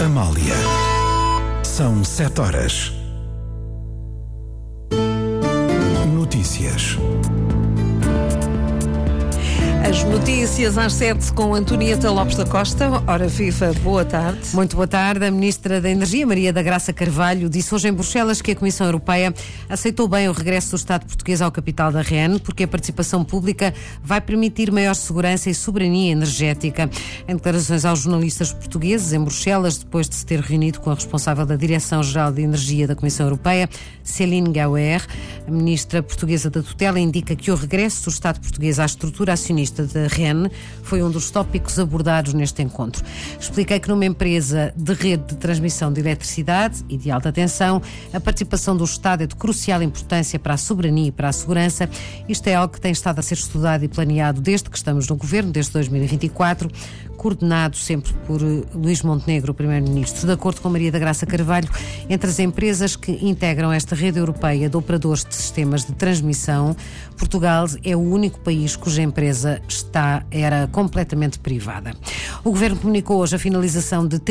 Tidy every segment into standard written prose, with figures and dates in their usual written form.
Amália. São 7 horas. Notícias. As notícias às 7 com Antonieta Lopes da Costa. Hora viva, boa tarde. Muito boa tarde. A Ministra da Energia, Maria da Graça Carvalho, disse hoje em Bruxelas que a Comissão Europeia aceitou bem o regresso do Estado português ao capital da REN, porque a participação pública vai permitir maior segurança e soberania energética. Em declarações aos jornalistas portugueses em Bruxelas, depois de se ter reunido com a responsável da Direção-Geral de Energia da Comissão Europeia, Céline Gauer, a Ministra portuguesa da Tutela indica que o regresso do Estado português à estrutura acionista da REN foi um dos tópicos abordados neste encontro. Expliquei que numa empresa de rede de transmissão de eletricidade e de alta tensão, a participação do Estado é de crucial importância para a soberania e para a segurança. Isto é algo que tem estado a ser estudado e planeado desde que estamos no Governo, desde 2024, coordenado sempre por Luís Montenegro, o Primeiro-Ministro. De acordo com Maria da Graça Carvalho, entre as empresas que integram esta rede europeia de operadores de sistemas de transmissão, Portugal é o único país cuja empresa era completamente privada. O Governo comunicou hoje a finalização de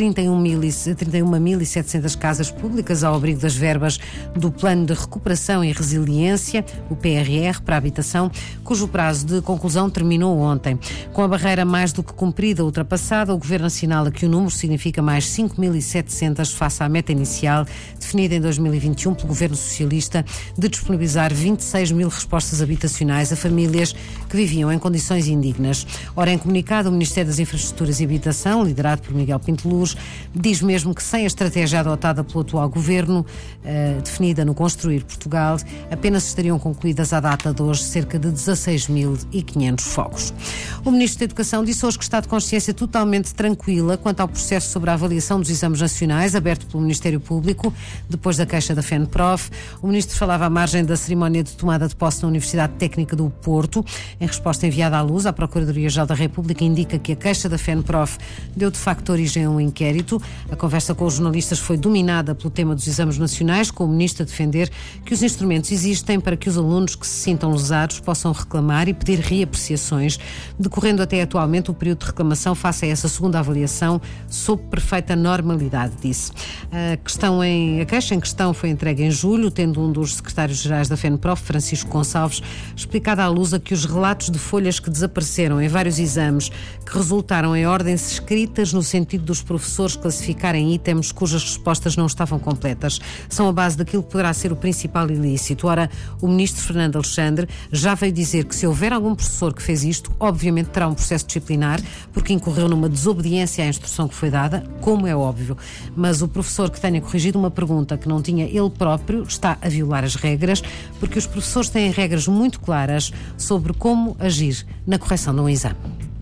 31.700 casas públicas ao abrigo das verbas do Plano de Recuperação e Resiliência, o PRR, para a habitação, cujo prazo de conclusão terminou ontem. Com a barreira mais do que cumprida ultrapassada, o Governo assinala que o número significa mais 5.700 face à meta inicial, definida em 2021 pelo Governo Socialista, de disponibilizar 26 mil respostas habitacionais a famílias que viviam em condições indignas. Ora, em comunicado, o Ministério das Infraestruturas e Habitação, liderado por Miguel Pinto Luz, diz mesmo que sem a estratégia adotada pelo atual Governo, definida no Construir Portugal, apenas estariam concluídas à data de hoje cerca de 16.500 fogos. O Ministro da Educação disse hoje que está de consciência totalmente tranquila quanto ao processo sobre a avaliação dos exames nacionais, aberto pelo Ministério Público, depois da queixa da FENPROF. O Ministro falava à margem da cerimónia de tomada de posse na Universidade Técnica do Porto. Em resposta enviada à luz, a Procuradoria-Geral da República indica que a queixa da FENPROF deu de facto origem a um inquérito. A conversa com os jornalistas foi dominada pelo tema dos exames nacionais, com o Ministro a defender que os instrumentos existem para que os alunos que se sintam lesados possam reclamar e pedir reapreciações, decorrendo até atualmente o período de reclamação face a essa segunda avaliação sob perfeita normalidade, disse. A queixa em questão foi entregue em julho, tendo um dos secretários-gerais da FENPROF, Francisco Gonçalves, explicado à Lusa que os relatos de folhas que desapareceram em vários exames, que resultaram em ordens escritas no sentido dos professores classificarem itens cujas respostas não estavam completas, são a base daquilo que poderá ser o principal ilícito. Ora, o ministro Fernando Alexandre já veio dizer que se houver algum professor que fez isto, obviamente terá um processo disciplinar, porque incorreu numa desobediência à instrução que foi dada, como é óbvio. Mas o professor que tenha corrigido uma pergunta que não tinha ele próprio está a violar as regras, porque os professores têm regras muito claras sobre como agir na correção de um exame.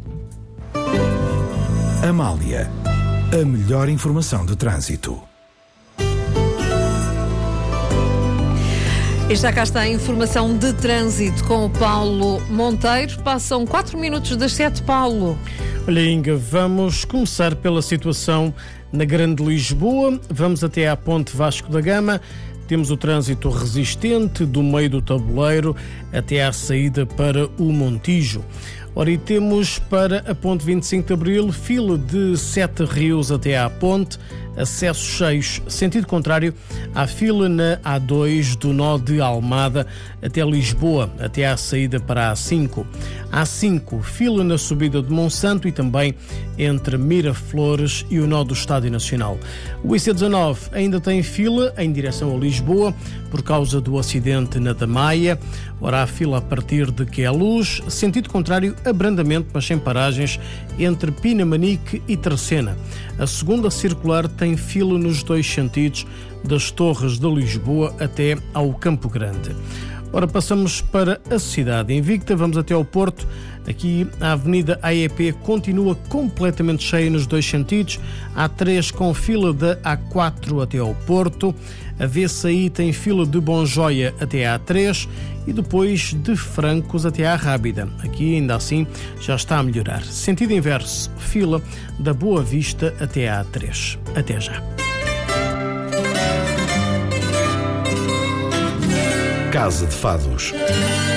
Amália, a melhor informação de trânsito. E já cá está a informação de trânsito com o Paulo Monteiro. Passam 4 minutos das 7, Paulo. Olha, Inga, vamos começar pela situação na Grande Lisboa. Vamos até à Ponte Vasco da Gama. Temos o trânsito resistente do meio do tabuleiro até à saída para o Montijo. Ora, e temos para a Ponte 25 de Abril, fila de 7 Rios até à ponte, acessos cheios, sentido contrário à fila na A2 do nó de Almada até Lisboa, até à saída para a A5. A5, fila na subida de Monsanto e também entre Miraflores e o nó do Estádio Nacional. O IC19 ainda tem fila em direção a Lisboa por causa do acidente na Tamaia. Ora, há fila a partir de Queluz, sentido contrário, abrandamento, mas sem paragens, entre Pinamanique e Tercena. A segunda circular tem fila nos dois sentidos, das Torres de Lisboa até ao Campo Grande. Ora, passamos para a cidade invicta, vamos até ao Porto. Aqui a Avenida AEP continua completamente cheia nos dois sentidos. A3 com fila da A4 até ao Porto. A VCI tem fila de Bonjoia até à A3 e depois de Francos até à Rábida. Aqui ainda assim já está a melhorar. Sentido inverso, fila da Boa Vista até à A3. Até já. Casa de Fados.